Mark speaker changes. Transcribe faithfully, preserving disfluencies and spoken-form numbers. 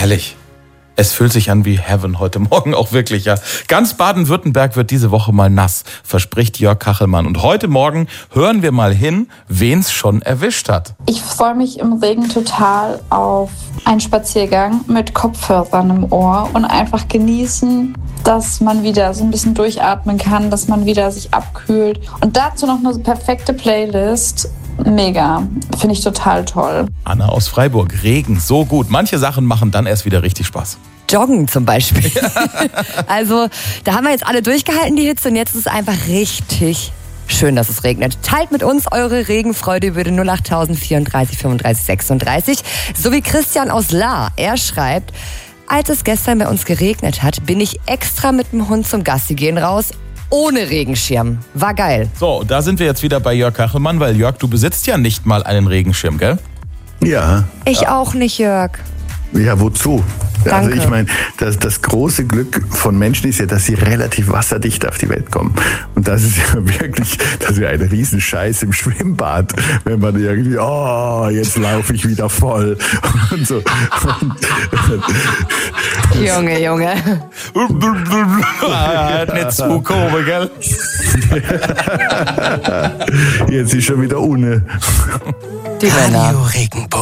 Speaker 1: Herrlich. Es fühlt sich an wie Heaven heute Morgen auch wirklich, ja. Ganz Baden-Württemberg wird diese Woche mal nass, verspricht Jörg Kachelmann. Und heute Morgen hören wir mal hin, wen's schon erwischt hat.
Speaker 2: Ich freue mich im Regen total auf einen Spaziergang mit Kopfhörern im Ohr und einfach genießen, dass man wieder so ein bisschen durchatmen kann, dass man wieder sich abkühlt. Und dazu noch eine perfekte Playlist. Mega. Finde ich total toll.
Speaker 1: Anna aus Freiburg, Regen, so gut. Manche Sachen machen dann erst wieder richtig Spaß.
Speaker 3: Joggen zum Beispiel. Also, da haben wir jetzt alle durchgehalten, die Hitze, und jetzt ist es einfach richtig schön, dass es regnet. Teilt mit uns eure Regenfreude über den null acht vierunddreißig fünfunddreißig sechsunddreißig. So wie Christian aus Lahr. Er schreibt: Als es gestern bei uns geregnet hat, bin ich extra mit dem Hund zum Gassi gehen raus. Ohne Regenschirm. War geil.
Speaker 1: So, da sind wir jetzt wieder bei Jörg Kachelmann, weil Jörg, du besitzt ja nicht mal einen Regenschirm, gell?
Speaker 4: Ja.
Speaker 3: Ich ja. auch nicht, Jörg.
Speaker 4: Ja, wozu?
Speaker 3: Danke.
Speaker 4: Also ich meine, das, das große Glück von Menschen ist ja, dass sie relativ wasserdicht auf die Welt kommen. Und das ist ja wirklich, das ist ja ein Riesenscheiß im Schwimmbad, wenn man irgendwie, oh, jetzt laufe ich wieder voll und so. Und,
Speaker 3: Junge, Junge.
Speaker 1: Nicht zu komisch, gell?
Speaker 4: Jetzt ist schon wieder ohne.
Speaker 3: Die Männer.
Speaker 5: Regenbogen.